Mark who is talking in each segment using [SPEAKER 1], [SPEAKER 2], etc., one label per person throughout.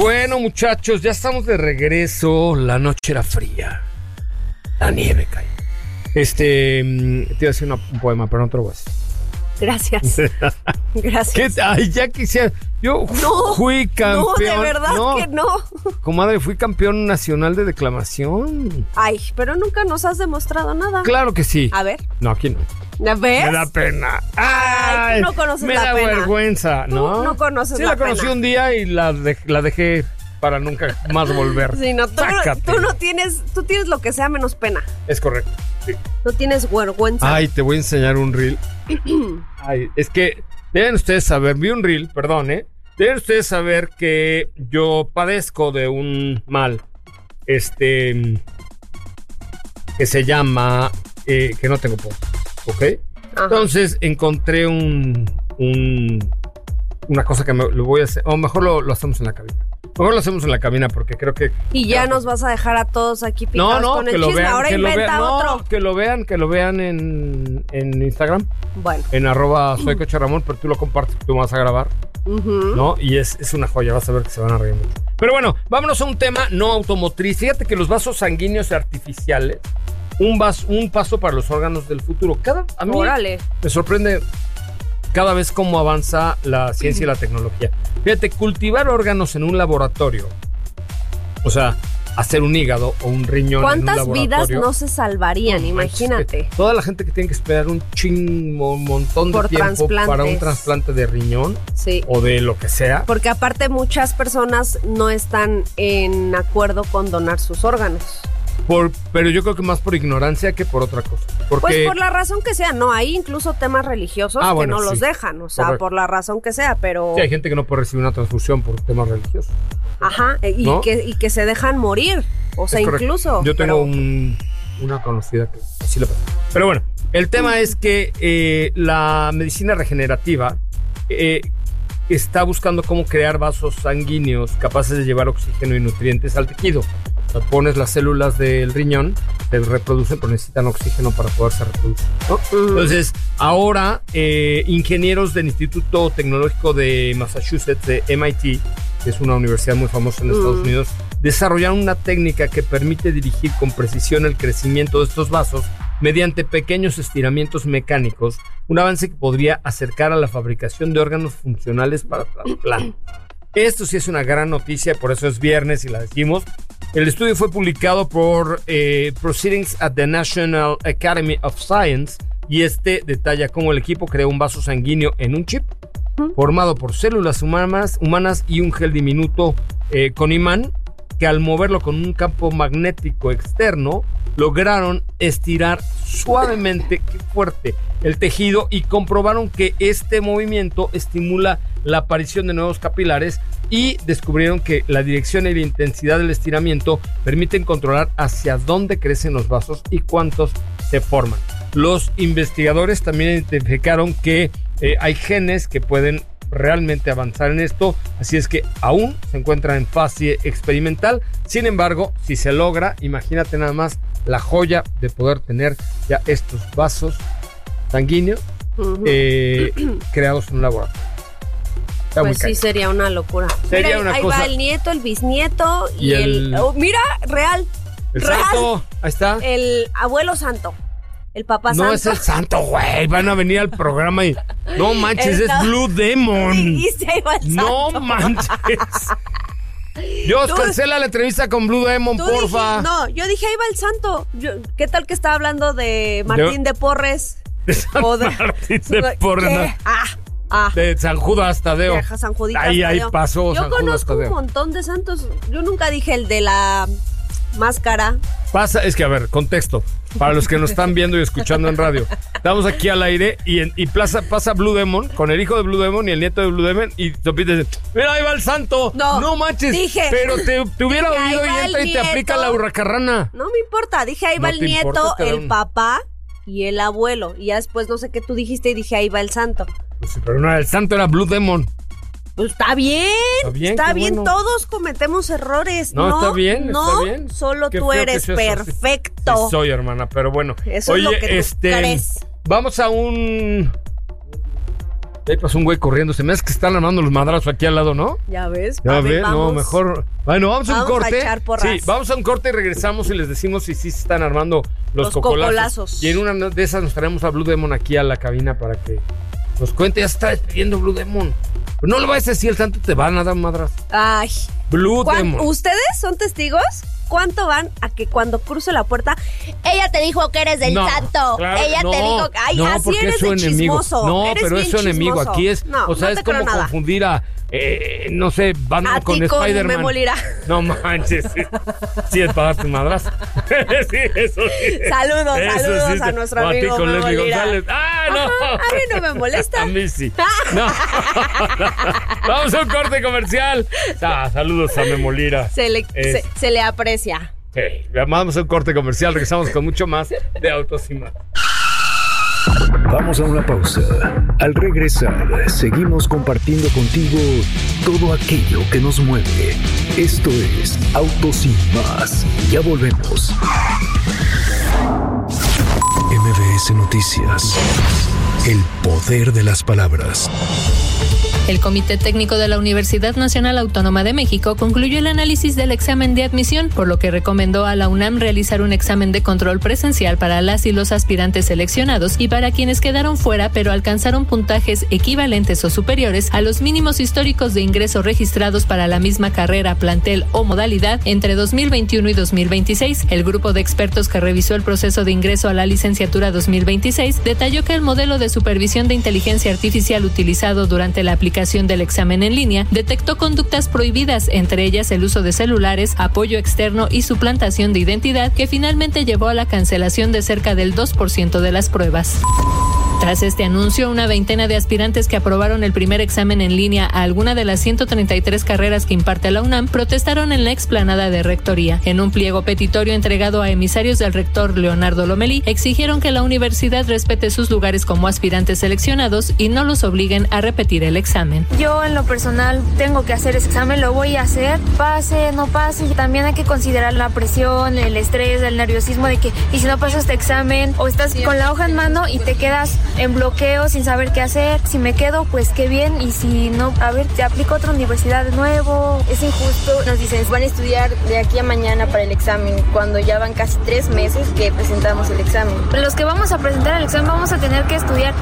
[SPEAKER 1] Bueno, muchachos, ya estamos de regreso. La noche era fría. La nieve cae. Te iba a decir un poema, pero no te lo voy a decir.
[SPEAKER 2] Gracias. Gracias.
[SPEAKER 1] Ay, ya quisiera. Yo fui campeón.
[SPEAKER 2] No, de verdad que no.
[SPEAKER 1] Comadre, fui campeón nacional de declamación.
[SPEAKER 2] Ay, pero nunca nos has demostrado nada.
[SPEAKER 1] Claro que sí.
[SPEAKER 2] A ver.
[SPEAKER 1] No, aquí no.
[SPEAKER 2] ¿Ves?
[SPEAKER 1] Me da pena.
[SPEAKER 2] Ay, tú no conoces la pena.
[SPEAKER 1] Me da vergüenza, ¿no?
[SPEAKER 2] Tú no conoces la pena.
[SPEAKER 1] Sí, la conocí un día y la dejé para nunca más volver.
[SPEAKER 2] Sí, no, tú tienes lo que sea menos pena.
[SPEAKER 1] Es correcto. Sí.
[SPEAKER 2] No tienes vergüenza.
[SPEAKER 1] Ay, te voy a enseñar un reel. Ay, es que deben ustedes saber, vi un reel, perdón, deben ustedes saber que yo padezco de un mal, que se llama, que no tengo post, ¿ok? Ajá. Entonces encontré una cosa que lo voy a hacer, o mejor lo hacemos en la cabina. Mejor lo hacemos en la cabina porque creo que...
[SPEAKER 2] Y ya nos vas a dejar a todos aquí picados con el chisme. Ahora inventa otro.
[SPEAKER 1] Que lo vean en Instagram.
[SPEAKER 2] Bueno.
[SPEAKER 1] En @soycocheramón, pero tú lo compartes, tú vas a grabar. ¿No? Y es una joya, vas a ver que se van a reír mucho. Pero bueno, vámonos a un tema no automotriz. Fíjate que los vasos sanguíneos artificiales, un paso para los órganos del futuro. A mí me sorprende cada vez cómo avanza la ciencia y la tecnología. Fíjate, cultivar órganos en un laboratorio, o sea, hacer un hígado o un riñón en un laboratorio.
[SPEAKER 2] ¿Cuántas vidas no se salvarían? Imagínate.
[SPEAKER 1] Toda la gente que tiene que esperar un montón de tiempo para un trasplante de riñón, sí, o de lo que sea.
[SPEAKER 2] Porque aparte muchas personas no están en acuerdo con donar sus órganos.
[SPEAKER 1] Pero yo creo que más por ignorancia que por otra cosa.
[SPEAKER 2] Pues por la razón que sea, no, hay incluso temas religiosos que no los dejan, o sea, por la razón que sea, pero...
[SPEAKER 1] Sí, hay gente que no puede recibir una transfusión por temas religiosos.
[SPEAKER 2] Ajá, ¿no? y que se dejan morir, o sea, incluso...
[SPEAKER 1] Yo tengo una conocida que sí le pasa. Pero bueno, el tema es que la medicina regenerativa está buscando cómo crear vasos sanguíneos capaces de llevar oxígeno y nutrientes al tejido. O sea, pones las células del riñón, se reproducen, pero necesitan oxígeno para poderse reproducir, ¿no? Entonces, ahora ingenieros del Instituto Tecnológico de Massachusetts, de MIT, que es una universidad muy famosa en Estados Unidos, desarrollaron una técnica que permite dirigir con precisión el crecimiento de estos vasos mediante pequeños estiramientos mecánicos, un avance que podría acercar a la fabricación de órganos funcionales para trasplante. Esto sí es una gran noticia, por eso es viernes y la decimos. El estudio fue publicado por Proceedings at the National Academy of Science y detalla cómo el equipo creó un vaso sanguíneo en un chip formado por células humanas y un gel diminuto con imán, que al moverlo con un campo magnético externo lograron estirar suavemente, qué fuerte, el tejido, y comprobaron que este movimiento estimula la aparición de nuevos capilares, y descubrieron que la dirección y la intensidad del estiramiento permiten controlar hacia dónde crecen los vasos y cuántos se forman. Los investigadores también identificaron que hay genes que pueden realmente avanzar en esto, así es que aún se encuentra en fase experimental. Sin embargo, si se logra, imagínate nada más la joya de poder tener ya estos vasos sanguíneos creados en un laboratorio.
[SPEAKER 2] Pues sí, sería una locura.
[SPEAKER 1] Sería
[SPEAKER 2] mira,
[SPEAKER 1] una cosa.
[SPEAKER 2] Va el nieto, el bisnieto y el... Oh, mira, real.
[SPEAKER 1] El santo, ahí está.
[SPEAKER 2] El abuelo santo. El papá santo.
[SPEAKER 1] No es el santo, güey. Van a venir al programa y... No manches, es Blue Demon.
[SPEAKER 2] Y se iba el santo.
[SPEAKER 1] No manches. Dios, cancela la entrevista con Blue Demon, porfa.
[SPEAKER 2] Yo dije, ahí va el santo. ¿Qué tal que estaba hablando de Martín de Porres?
[SPEAKER 1] Martín de Porres. De San Judas Tadeo.
[SPEAKER 2] San Juditas
[SPEAKER 1] ahí
[SPEAKER 2] Tadeo.
[SPEAKER 1] Pasó
[SPEAKER 2] Yo
[SPEAKER 1] San Judas
[SPEAKER 2] conozco
[SPEAKER 1] Tadeo.
[SPEAKER 2] Un montón de santos. Yo nunca dije el de la máscara.
[SPEAKER 1] Es que, a ver, contexto. Para los que nos están viendo y escuchando en radio. Estamos aquí al aire y pasa Blue Demon con el hijo de Blue Demon y el nieto de Blue Demon y Topita dice, mira, ahí va el santo. No manches.
[SPEAKER 2] Dije,
[SPEAKER 1] pero te hubiera oído y entra y te aplica la hurracarrana.
[SPEAKER 2] No me importa. Dije, ahí va el nieto, el papá y el abuelo. Y ya después no sé qué tú dijiste y dije, ahí va el santo.
[SPEAKER 1] Pues sí, pero no, el santo era Blue Demon.
[SPEAKER 2] Pues está bien,
[SPEAKER 1] bueno.
[SPEAKER 2] Todos cometemos errores.
[SPEAKER 1] No, está bien.
[SPEAKER 2] Solo tú eres perfecto.
[SPEAKER 1] Sí soy, hermana, pero bueno.
[SPEAKER 2] Eso es lo que tú crees.
[SPEAKER 1] Vamos a un Ahí pasó un güey corriendo. Se me hace que están armando los madrazos aquí al lado, ¿no?
[SPEAKER 2] Ya ves.
[SPEAKER 1] Ya ves, no, mejor. Bueno, vamos a un corte.
[SPEAKER 2] A echar porras.
[SPEAKER 1] Sí, vamos a un corte y regresamos y les decimos si sí se están armando los cocolazos. Y en una de esas nos traemos a Blue Demon aquí a la cabina para que nos cuente. Ya se está despidiendo Blue Demon. Pero no lo vayas a decir, el santo te van a dar madras.
[SPEAKER 2] Ay.
[SPEAKER 1] Blue Demon.
[SPEAKER 2] ¿Ustedes son testigos? ¿Cuánto van a que cuando cruce la puerta, ella te dijo que eres del santo? Claro, ella te dijo que ay, así eres de chismoso.
[SPEAKER 1] No,
[SPEAKER 2] eres
[SPEAKER 1] pero es su enemigo. Aquí es, o sea, es como confundir a, no sé, Batman con Spider-Man. No manches, sí es para darte madras. Sí, eso sí.
[SPEAKER 2] Saludos sí, a nuestro amigo Memo Lira.
[SPEAKER 1] ¡Ah, no!
[SPEAKER 2] Ajá, a mí no me molesta.
[SPEAKER 1] A mí sí. No. Vamos a un corte comercial. Saludos a Memo Lira.
[SPEAKER 2] Se le aprecia.
[SPEAKER 1] Hey, vamos a un corte comercial, regresamos con mucho más de Autos y Más.
[SPEAKER 3] Vamos a una pausa. Al regresar, seguimos compartiendo contigo todo aquello que nos mueve. Esto es Autos y Más. Ya volvemos. MBS Noticias. El poder de las palabras.
[SPEAKER 4] El Comité Técnico de la Universidad Nacional Autónoma de México concluyó el análisis del examen de admisión, por lo que recomendó a la UNAM realizar un examen de control presencial para las y los aspirantes seleccionados y para quienes quedaron fuera pero alcanzaron puntajes equivalentes o superiores a los mínimos históricos de ingreso registrados para la misma carrera, plantel o modalidad entre 2021 y 2026. El grupo de expertos que revisó el proceso de ingreso a la licenciatura 2026 detalló que el modelo de supervisión de inteligencia artificial utilizado durante la aplicación del examen en línea detectó conductas prohibidas, entre ellas el uso de celulares, apoyo externo y suplantación de identidad, que finalmente llevó a la cancelación de cerca del 2% de las pruebas. Tras este anuncio, una veintena de aspirantes que aprobaron el primer examen en línea a alguna de las 133 carreras que imparte la UNAM protestaron en la explanada de Rectoría. En un pliego petitorio entregado a emisarios del rector Leonardo Lomelí, exigieron que la universidad respete sus lugares como aspirantes seleccionados y no los obliguen a repetir el examen.
[SPEAKER 5] Yo en lo personal tengo que hacer ese examen, lo voy a hacer, pase, no pase, y también hay que considerar la presión, el estrés, el nerviosismo de que, y si no pasas este examen, o estás con la hoja en mano y te quedas en bloqueo sin saber qué hacer. Si me quedo, pues qué bien, y si no, a ver, te aplico a otra universidad de nuevo.
[SPEAKER 6] Es injusto, nos dicen, van a estudiar de aquí a mañana para el examen, cuando ya van casi 3 meses que presentamos el examen.
[SPEAKER 5] Los que vamos a presentar el examen vamos a tener que estudiar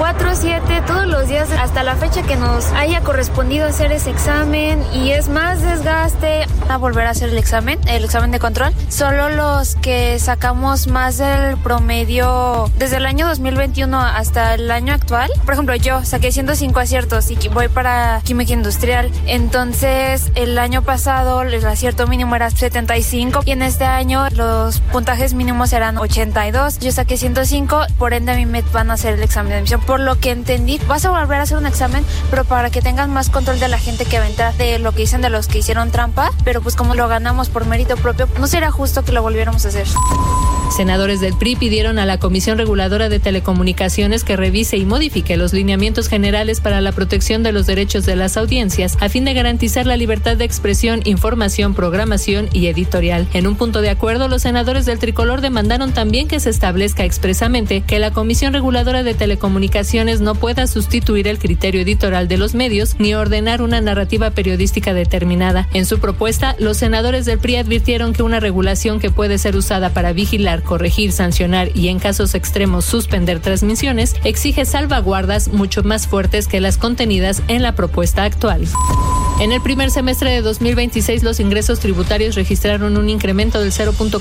[SPEAKER 5] 24/7 todos los días hasta la fecha que nos haya correspondido hacer ese examen, y es más desgaste.
[SPEAKER 7] A volver a hacer el examen de control, solo los que sacamos más del promedio desde el año 2021 hasta el año actual. Por ejemplo, yo saqué 105 aciertos y voy para química industrial. Entonces, el año pasado el acierto mínimo era 75 y en este año los puntajes mínimos eran 82. Yo saqué 105, por ende a mí me van a hacer el examen de admisión. Por lo que entendí, vas a volver a hacer un examen, pero para que tengan más control de la gente que va a entrar, de lo que dicen de los que hicieron trampa, pero pues como lo ganamos por mérito propio, no será justo que lo volviéramos a hacer.
[SPEAKER 4] Senadores del PRI pidieron a la Comisión Reguladora de Telecomunicaciones que revise y modifique los lineamientos generales para la protección de los derechos de las audiencias a fin de garantizar la libertad de expresión, información, programación y editorial. En un punto de acuerdo, los senadores del tricolor demandaron también que se establezca expresamente que la Comisión Reguladora de Telecomunicaciones no pueda sustituir el criterio editorial de los medios ni ordenar una narrativa periodística determinada. En su propuesta, los senadores del PRI advirtieron que una regulación que puede ser usada para vigilar, corregir, sancionar y en casos extremos suspender transmisiones exige salvaguardas mucho más fuertes que las contenidas en la propuesta actual. En el primer semestre de 2026, los ingresos tributarios registraron un incremento del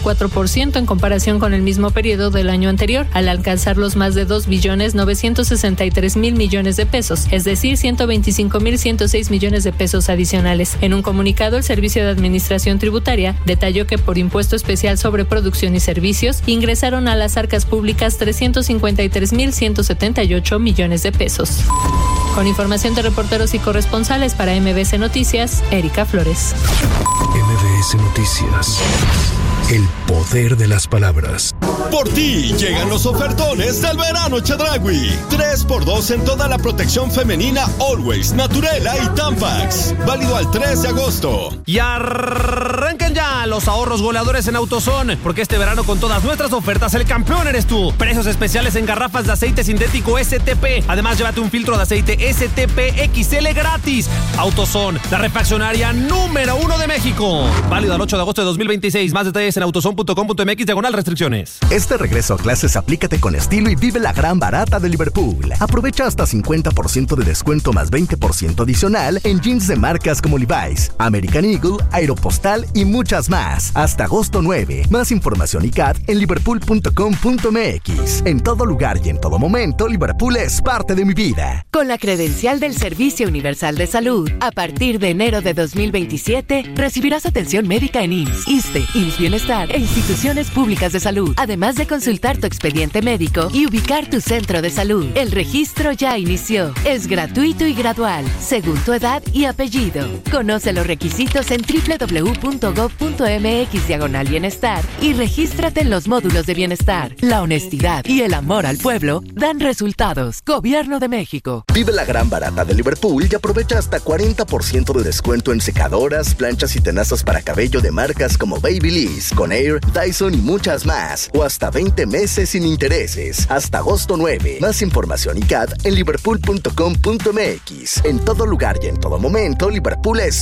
[SPEAKER 4] 0.4% en comparación con el mismo periodo del año anterior, al alcanzar los más de 2.963.000 millones de pesos, es decir, 125.106 millones de pesos adicionales. En un comunicado, el Servicio de Administración Tributaria detalló que por impuesto especial sobre producción y servicios ingresaron a las arcas públicas 353.178 millones de pesos. Con información de reporteros y corresponsales para MBS Noticias, Erika Flores.
[SPEAKER 3] MBS Noticias. El poder de las palabras.
[SPEAKER 8] Por ti llegan los ofertones del verano Chedraui. 3x2 en toda la protección femenina Always, Naturela y Tampax. Válido al 3 de agosto.
[SPEAKER 9] Y Arrancan ya los ahorros goleadores en AutoZone, porque este verano con todas nuestras ofertas el campeón eres tú. Precios especiales en garrafas de aceite sintético STP. Además, llévate un filtro de aceite STP XL gratis. AutoZone, la refaccionaria número 1 de México. Válido al 8 de agosto de 2026. Más detalles en autozone.com.mx/restricciones.
[SPEAKER 10] Este regreso a clases aplícate con estilo y vive la gran barata de Liverpool. Aprovecha hasta 50% de descuento más 20% adicional en jeans de marcas como Levi's, American Eagle, Aeropostal y muchas más. Hasta agosto 9. Más información y CAT en liverpool.com.mx. En todo lugar y en todo momento, Liverpool es parte de mi vida.
[SPEAKER 11] Con la credencial del Servicio Universal de Salud, a partir de enero de 2027, recibirás atención médica en IMSS, ISSSTE, IMSS Bienestar e instituciones públicas de salud, además de consultar tu expediente médico y ubicar tu centro de salud. El registro ya inició. Es gratuito y gradual, según tu edad y apellido. Conoce los requisitos en www.gov.mx/bienestar y regístrate en los módulos de bienestar. La honestidad y el amor al pueblo dan resultados. Gobierno de México.
[SPEAKER 10] Vive la gran barata de Liverpool y aprovecha hasta 40% de descuento en secadoras, planchas y tenazas para cabello de marcas como Babyliss, Conair, Dyson y muchas más. O hasta 20 meses sin intereses. Hasta agosto 9. Más información y CAT en liverpool.com.mx. En todo lugar y en todo momento, Liverpool es